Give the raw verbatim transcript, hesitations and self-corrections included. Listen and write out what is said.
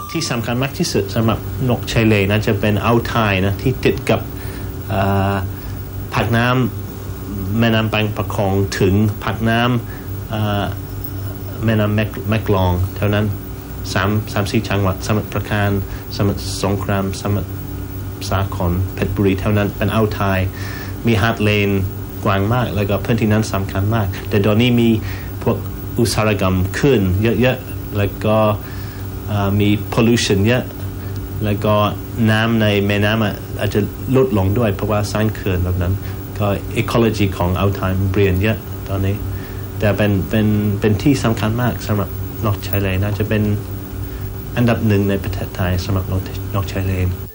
ที่สำคัญมากที่สุดสำหรับนกชายเลนน่าจะเป็นอ่าวไทยนะที่ติดกับปากน้ำแม่น้ำบางปะกงถึงปากน้ำแม่น้ำแม่กลองเท่านั้นสามสามสี่จังหวัดสมุทรปราการสมุทรสงครามสมุทรสาครเพชรบุรีเท่านั้นเป็นอ่าวไทยมีหาดเลนกว้างมากแล้วก็พื้นที่นั้นสำคัญมากแต่ตอนนี้มีพวกอุตสาหกรรมขึ้นเยอะๆแล้วก็มี pollution เยอะแล้วก็น้ำในแม่น้ำอาจจะลดลงด้วยเพราะว่าสร้างเขื่อนแบบนั้นก็ ecology ของอ่าวไทยเปลี่ยนเยอะตอนนี้แต่เป็นเป็นเป็นที่สำคัญมากสำหรับนกชายเลนน่าจะเป็นอันดับหนึ่งในประเทศไทยสำหรับนกนกชายเลน